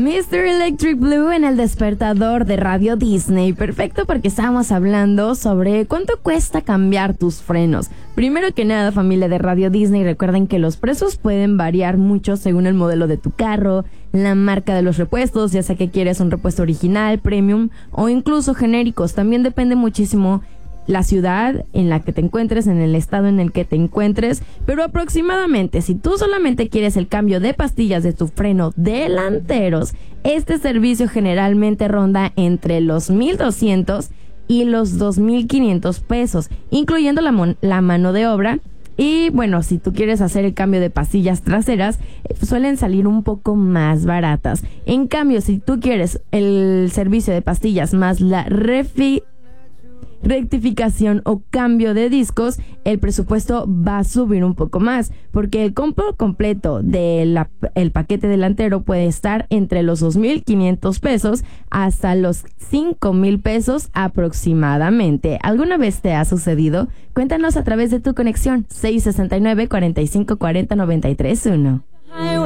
Mr. Electric Blue en el despertador de Radio Disney. Perfecto, porque estábamos hablando sobre cuánto cuesta cambiar tus frenos. Primero que nada, familia de Radio Disney, recuerden que los precios pueden variar mucho según el modelo de tu carro, la marca de los repuestos, ya sea que quieres un repuesto original, premium o incluso genéricos. También depende muchísimo la ciudad en la que te encuentres, en el estado en el que te encuentres, pero aproximadamente, si tú solamente quieres el cambio de pastillas de tu freno delanteros, este servicio generalmente ronda entre los 1,200 y los 2,500 pesos, incluyendo la mano de obra. Y bueno, si tú quieres hacer el cambio de pastillas traseras, suelen salir un poco más baratas. En cambio, si tú quieres el servicio de pastillas más la rectificación o cambio de discos, el presupuesto va a subir un poco más, porque el compro completo del paquete delantero puede estar entre los 2,500 pesos hasta los 5,000 pesos aproximadamente. ¿Alguna vez te ha sucedido? Cuéntanos a través de tu conexión 669-4540-931.